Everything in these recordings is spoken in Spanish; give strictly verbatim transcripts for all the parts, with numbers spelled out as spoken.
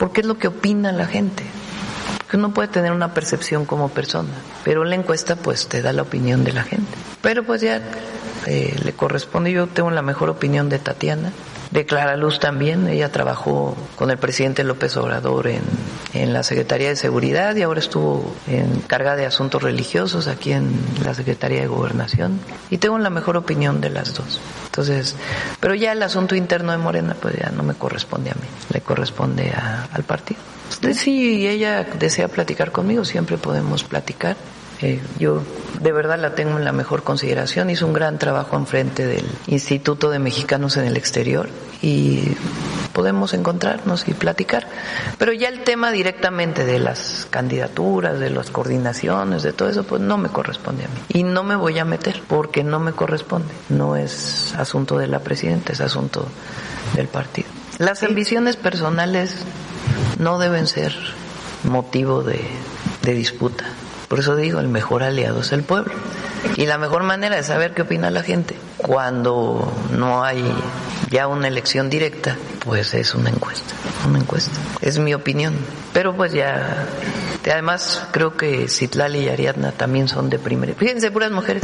porque es lo que opina la gente. Porque uno puede tener una percepción como persona, pero la encuesta pues te da la opinión de la gente. Pero pues ya eh, le corresponde, yo tengo la mejor opinión de Tatiana, de Clara Luz también. Ella trabajó con el presidente López Obrador en, en la Secretaría de Seguridad y ahora estuvo encargada de asuntos religiosos aquí en la Secretaría de Gobernación, y tengo la mejor opinión de las dos. Entonces, pero ya el asunto interno de Morena pues ya no me corresponde a mí, le corresponde a, al partido. Entonces, si ella desea platicar conmigo, siempre podemos platicar. Eh, yo de verdad la tengo en la mejor consideración. Hizo un gran trabajo en frente del Instituto de Mexicanos en el Exterior y podemos encontrarnos y platicar. Pero ya el tema directamente de las candidaturas, de las coordinaciones, de todo eso, pues no me corresponde a mí. Y no me voy a meter porque no me corresponde. No es asunto de la presidenta, es asunto del partido. Las ambiciones personales no deben ser motivo de, de disputa. Por eso digo, el mejor aliado es el pueblo. Y la mejor manera de saber qué opina la gente cuando no hay ya una elección directa, pues es una encuesta, una encuesta. Es mi opinión. Pero pues ya, además creo que Citlali y Ariadna también son de primera. Fíjense, puras mujeres.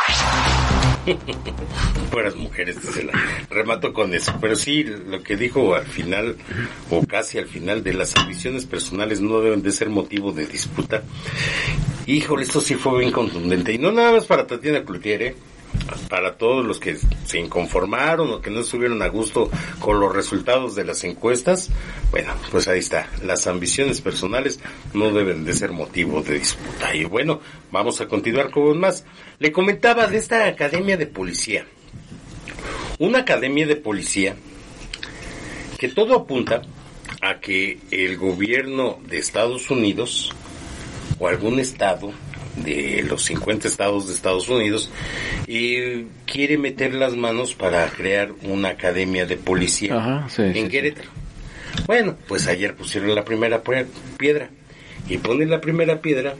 Buenas mujeres, se la remato con eso. Pero sí, lo que dijo al final, o casi al final, de las ambiciones personales no deben de ser motivo de disputa. Híjole, esto sí fue bien contundente. Y no nada más para Tatiana Cloutier, ¿eh? Para todos los que se inconformaron o que no estuvieron a gusto con los resultados de las encuestas. Bueno, pues ahí está. Las ambiciones personales no deben de ser motivo de disputa. Y bueno, vamos a continuar con más. Le comentaba de esta academia de policía. Una academia de policía que todo apunta a que el gobierno de Estados Unidos o algún estado de los cincuenta estados de Estados Unidos y quiere meter las manos para crear una academia de policía. Ajá, sí, en sí, Querétaro. Sí. Bueno, pues ayer pusieron la primera piedra y ponen la primera piedra,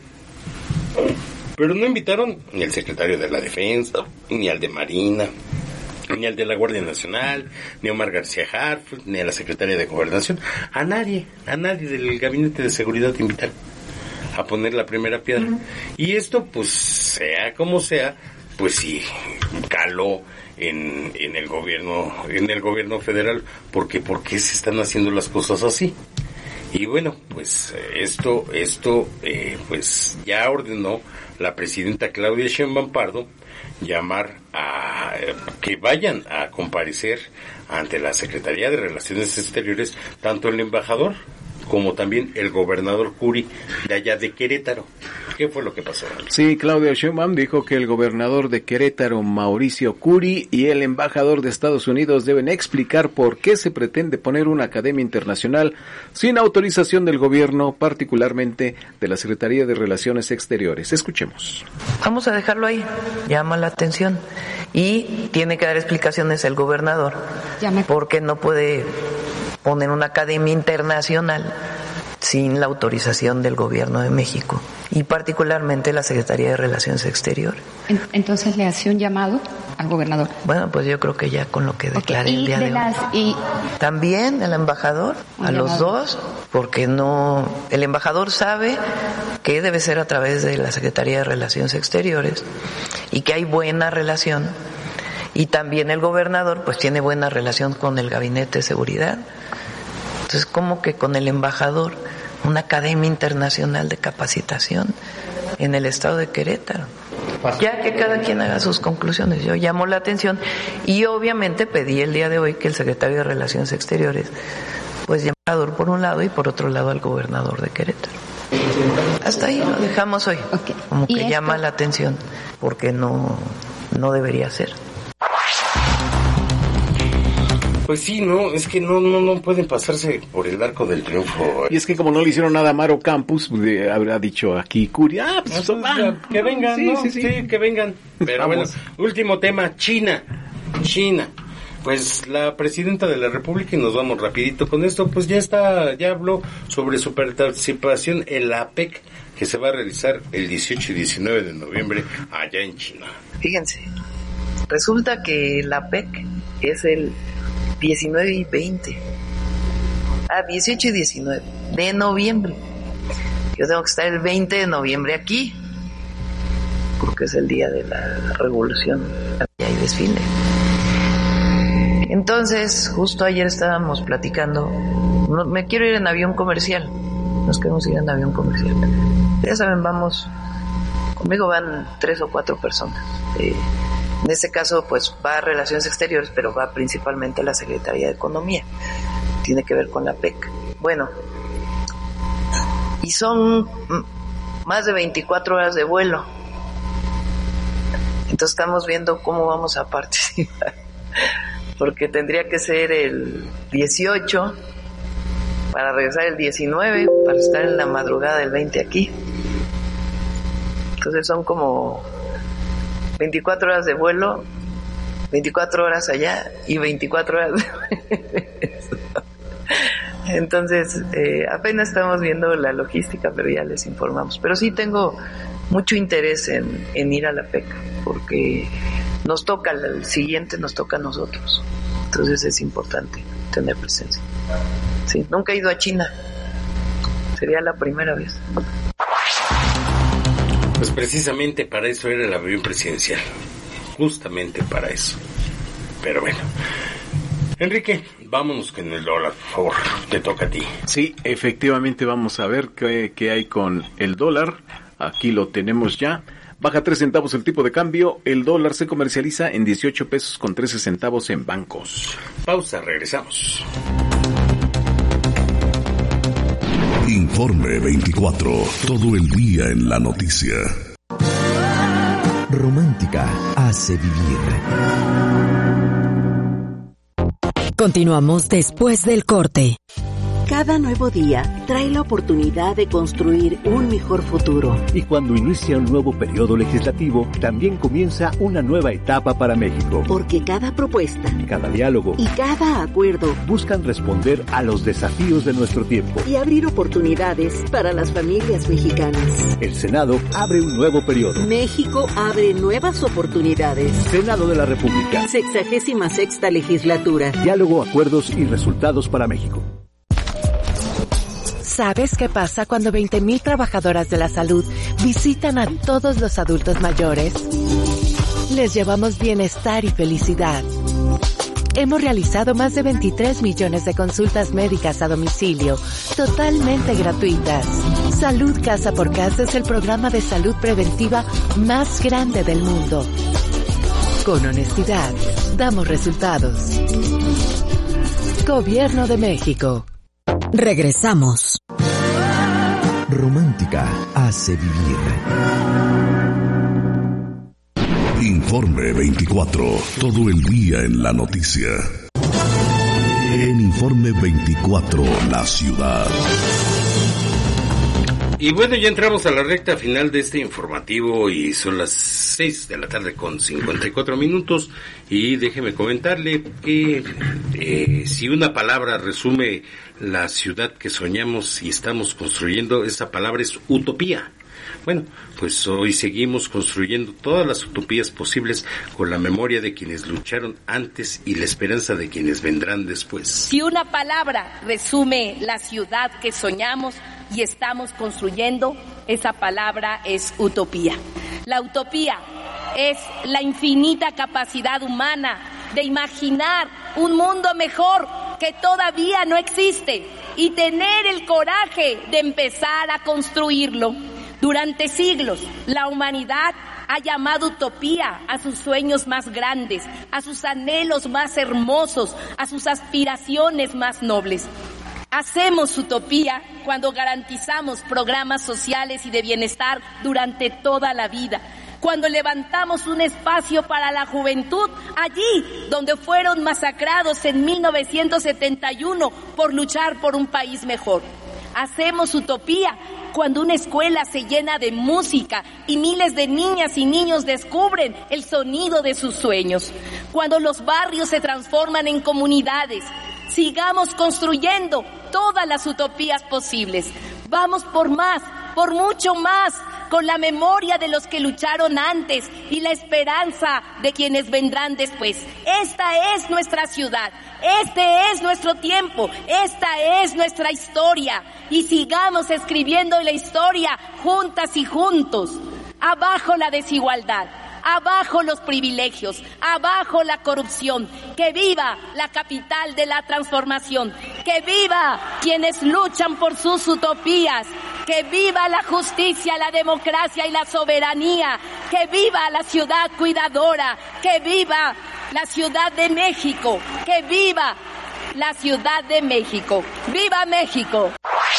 pero no invitaron ni al secretario de la Defensa, ni al de Marina, ni al de la Guardia Nacional, ni a Omar García Harfuch, ni a la secretaria de Gobernación, a nadie, a nadie del gabinete de seguridad invitaron a poner la primera piedra. Uh-huh. Y esto, pues, sea como sea, pues sí, caló en, en el gobierno, en el gobierno federal, porque ¿por qué se están haciendo las cosas así? Y bueno, pues esto, esto, eh, pues ya ordenó la presidenta Claudia Sheinbaum Pardo llamar a eh, que vayan a comparecer ante la Secretaría de Relaciones Exteriores tanto el embajador como también el gobernador Curi de allá de Querétaro. ¿Qué fue lo que pasó? Sí, Claudia Sheinbaum dijo que el gobernador de Querétaro, Mauricio Curi, y el embajador de Estados Unidos deben explicar por qué se pretende poner una academia internacional sin autorización del gobierno, particularmente de la Secretaría de Relaciones Exteriores. Escuchemos. Vamos a dejarlo ahí, llama la atención. Y tiene que dar explicaciones el gobernador, porque no puede poner una academia internacional sin la autorización del gobierno de México y particularmente la Secretaría de Relaciones Exteriores. Entonces le hace un llamado al gobernador. Bueno, pues yo creo que ya con lo que declaré okay. el día de, de las, hoy. Y también el embajador, a llamado. Los dos, porque no, el embajador sabe que debe ser a través de la Secretaría de Relaciones Exteriores y que hay buena relación, y también el gobernador pues tiene buena relación con el Gabinete de Seguridad. Entonces, ¿cómo que con el embajador una academia internacional de capacitación en el estado de Querétaro? Ya que cada quien haga sus conclusiones. Yo llamo la atención y obviamente pedí el día de hoy que el secretario de Relaciones Exteriores pues llame al embajador por un lado y por otro lado al gobernador de Querétaro. Hasta ahí lo dejamos hoy. Okay. Como que llama la atención porque no, no debería ser. Pues sí, no, es que no, no, no pueden pasarse por el arco del triunfo. Y es que como no le hicieron nada a Maro Campos, de, habrá dicho aquí Curi, ah, pues no, ah, que vengan, sí, ¿no? Sí, sí. sí, que vengan. Pero Vamos. Bueno, último tema, China, China. Pues la presidenta de la República, y nos vamos rapidito con esto, pues ya está, ya habló sobre su participación en la APEC, que se va a realizar el dieciocho y diecinueve de noviembre allá en China. Fíjense, resulta que la APEC es el diecinueve y veinte. Ah, dieciocho y diecinueve de noviembre. Yo tengo que estar el veinte de noviembre aquí, porque es el día de la revolución y hay desfile. Entonces, justo ayer estábamos platicando, no, me quiero ir en avión comercial, nos queremos ir en avión comercial. Ya saben, vamos, conmigo van tres o cuatro personas. Eh, en este caso, pues va a Relaciones Exteriores, pero va principalmente a la Secretaría de Economía. Tiene que ver con la P E C. Bueno, y son más de veinticuatro horas de vuelo. Entonces estamos viendo cómo vamos a participar. Porque tendría que ser el dieciocho para regresar el diecinueve, para estar en la madrugada del veinte aquí. Entonces son como veinticuatro horas de vuelo, veinticuatro horas allá y veinticuatro horas de... Entonces eh, apenas estamos viendo la logística, pero ya les informamos. Pero sí tengo mucho interés en, en ir a la P E C, porque nos toca, el siguiente nos toca a nosotros. Entonces es importante tener presencia. Sí, nunca he ido a China. Sería la primera vez. Pues precisamente para eso era el avión presidencial. Justamente para eso. Pero bueno. Enrique, vámonos con el dólar, por favor. Te toca a ti. Sí, efectivamente vamos a ver qué, qué hay con el dólar. Aquí lo tenemos ya. Baja tres centavos el tipo de cambio. El dólar se comercializa en dieciocho pesos con trece centavos en bancos. Pausa, regresamos. Informe veinticuatro. Todo el día en la noticia. Romántica hace vivir. Continuamos después del corte. Cada nuevo día trae la oportunidad de construir un mejor futuro. Y cuando inicia un nuevo periodo legislativo, también comienza una nueva etapa para México. Porque cada propuesta, cada diálogo y cada acuerdo buscan responder a los desafíos de nuestro tiempo y abrir oportunidades para las familias mexicanas. El Senado abre un nuevo periodo. México abre nuevas oportunidades. Senado de la República. Sexagésima sexta legislatura. Diálogo, acuerdos y resultados para México. ¿Sabes qué pasa cuando veinte mil trabajadoras de la salud visitan a todos los adultos mayores? Les llevamos bienestar y felicidad. Hemos realizado más de veintitrés millones de consultas médicas a domicilio, totalmente gratuitas. Salud Casa por Casa es el programa de salud preventiva más grande del mundo. Con honestidad, damos resultados. Gobierno de México. Regresamos. Romántica hace vivir. Informe veinticuatro. Todo el día en la noticia. En Informe veinticuatro, la ciudad. Y bueno, ya entramos a la recta final de este informativo y son las seis de la tarde con cincuenta y cuatro minutos. Y déjeme comentarle que eh, si una palabra resume la ciudad que soñamos y estamos construyendo, esa palabra es utopía. Bueno, pues hoy seguimos construyendo todas las utopías posibles con la memoria de quienes lucharon antes y la esperanza de quienes vendrán después. Si una palabra resume la ciudad que soñamos y estamos construyendo, esa palabra es utopía. La utopía es la infinita capacidad humana de imaginar un mundo mejor que todavía no existe y tener el coraje de empezar a construirlo. Durante siglos, la humanidad ha llamado utopía a sus sueños más grandes, a sus anhelos más hermosos, a sus aspiraciones más nobles. Hacemos utopía cuando garantizamos programas sociales y de bienestar durante toda la vida, cuando levantamos un espacio para la juventud allí donde fueron masacrados en mil novecientos setenta y uno por luchar por un país mejor. Hacemos utopía cuando una escuela se llena de música y miles de niñas y niños descubren el sonido de sus sueños. Cuando los barrios se transforman en comunidades. Sigamos construyendo todas las utopías posibles. Vamos por más, por mucho más. con la memoria de los que lucharon antes y la esperanza de quienes vendrán después. Esta es nuestra ciudad, este es nuestro tiempo, esta es nuestra historia, y sigamos escribiendo la historia juntas y juntos. Abajo la desigualdad, abajo los privilegios, abajo la corrupción. Que viva la capital de la transformación, que viva quienes luchan por sus utopías, que viva la justicia, la democracia y la soberanía, que viva la ciudad cuidadora, que viva la Ciudad de México, que viva la Ciudad de México. ¡Viva México!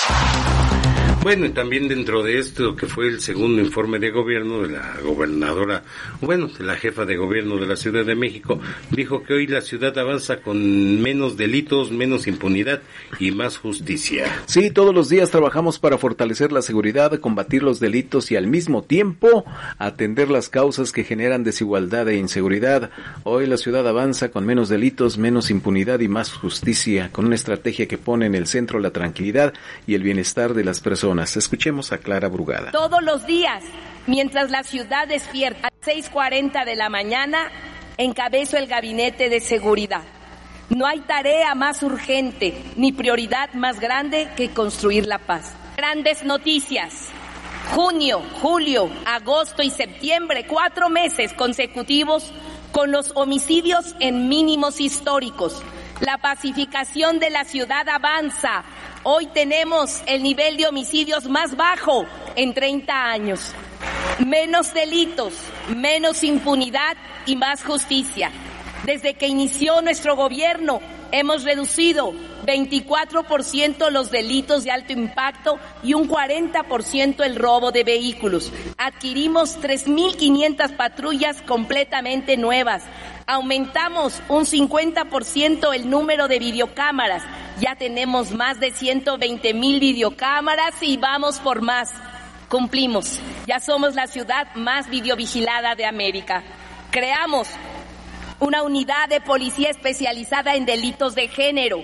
Bueno, y también dentro de esto, que fue el segundo informe de gobierno de la gobernadora, bueno, de la jefa de gobierno de la Ciudad de México, dijo que hoy la ciudad avanza con menos delitos, menos impunidad y más justicia. Sí, todos los días trabajamos para fortalecer la seguridad, combatir los delitos y al mismo tiempo atender las causas que generan desigualdad e inseguridad. Hoy la ciudad avanza con menos delitos, menos impunidad y más justicia, con una estrategia que pone en el centro la tranquilidad y el bienestar de las personas. Escuchemos a Clara Brugada. Todos los días, mientras la ciudad despierta, a las seis cuarenta de la mañana, encabezo el gabinete de seguridad. No hay tarea más urgente ni prioridad más grande que construir la paz. Grandes noticias. Junio, julio, agosto y septiembre, cuatro meses consecutivos con los homicidios en mínimos históricos. La pacificación de la ciudad avanza. Hoy tenemos el nivel de homicidios más bajo en treinta años. Menos delitos, menos impunidad y más justicia. Desde que inició nuestro gobierno, hemos reducido veinticuatro por ciento los delitos de alto impacto y un cuarenta por ciento el robo de vehículos. Adquirimos tres mil quinientas patrullas completamente nuevas. Aumentamos un cincuenta por ciento el número de videocámaras. Ya tenemos más de ciento veinte mil videocámaras y vamos por más. Cumplimos. Ya somos la ciudad más videovigilada de América. Creamos una unidad de policía especializada en delitos de género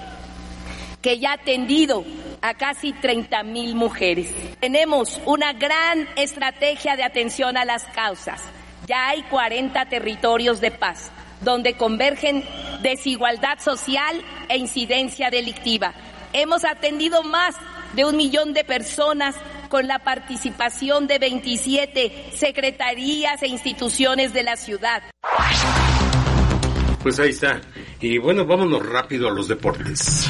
que ya ha atendido a casi treinta mil mujeres. Tenemos una gran estrategia de atención a las causas. Ya hay cuarenta territorios de paz, donde convergen desigualdad social e incidencia delictiva. Hemos atendido más de un millón de personas con la participación de veintisiete secretarías e instituciones de la ciudad. Pues ahí está. Y bueno, vámonos rápido a los deportes.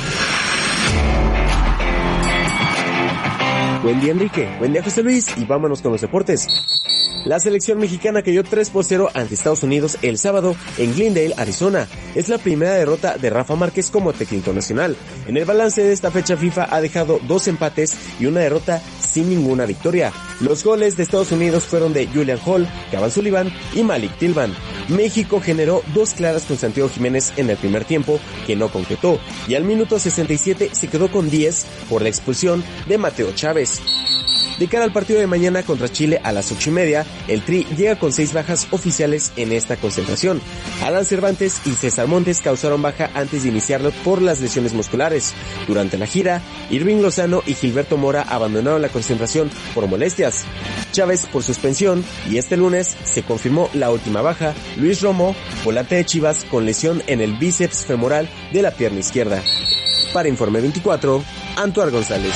Buen día, Enrique. Buen día, José Luis. Y vámonos con los deportes. La selección mexicana cayó tres por cero ante Estados Unidos el sábado en Glendale, Arizona. Es la primera derrota de Rafa Márquez como técnico nacional. En el balance de esta fecha FIFA ha dejado dos empates y una derrota sin ninguna victoria. Los goles de Estados Unidos fueron de Julian Hall, Kevin Sullivan y Malik Tillman. México generó dos claras con Santiago Jiménez en el primer tiempo, que no concretó, y al minuto sesenta y siete se quedó con diez por la expulsión de Mateo Chávez. De cara al partido de mañana contra Chile a las ocho y media, el Tri llega con seis bajas oficiales en esta concentración. Alan Cervantes y César Montes causaron baja antes de iniciarlo por las lesiones musculares. Durante la gira, Irving Lozano y Gilberto Mora abandonaron la concentración por molestias. Chávez por suspensión, y este lunes se confirmó la última baja, Luis Romo, volante de Chivas con lesión en el bíceps femoral de la pierna izquierda. Para Informe veinticuatro, Antuar González.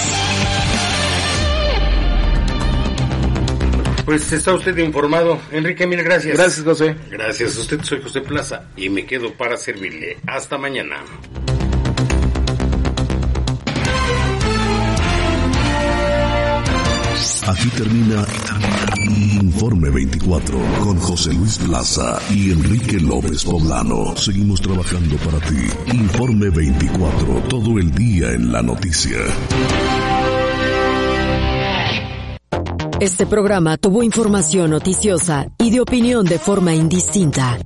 Pues está usted informado. Enrique, mil gracias. Gracias, José. Gracias a usted, soy José Plaza y me quedo para servirle. Hasta mañana. Aquí termina Informe veinticuatro con José Luis Plaza y Enrique López Poblano. Seguimos trabajando para ti. Informe veinticuatro, todo el día en la noticia. Este programa tuvo información noticiosa y de opinión de forma indistinta.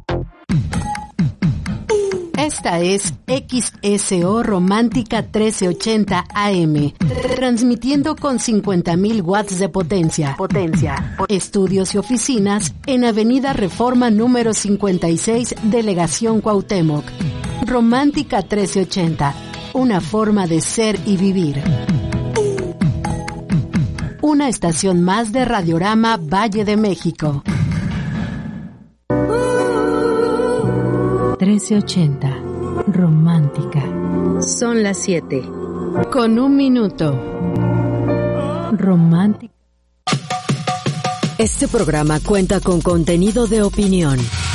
Esta es X S O Romántica trece ochenta A M, transmitiendo con cincuenta mil watts de potencia. Potencia. Estudios y oficinas en Avenida Reforma número cincuenta y seis, Delegación Cuauhtémoc. Romántica trece ochenta, una forma de ser y vivir. Una una estación más de Radiorama Valle de México. trece ochenta, romántica. Son las siete. Con un minuto. Romántica. Este programa cuenta con contenido de opinión.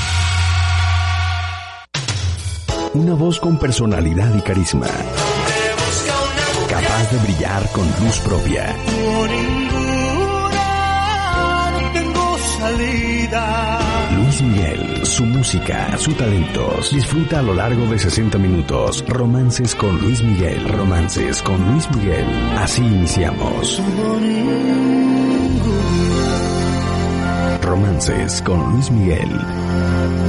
Una voz con personalidad y carisma. Capaz de brillar con luz propia. Luis Miguel, su música, su talento. Disfruta a lo largo de sesenta minutos. Romances con Luis Miguel. Romances con Luis Miguel. Así iniciamos. Romances con Luis Miguel.